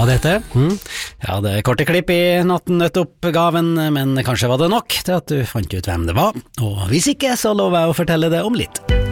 var dette? Ja, det er korte klipp i natten nøttoppgaven, men kanskje var det nok til at du fant ut hvem det var, og hvis ikke så lover jeg å fortelle det om litt.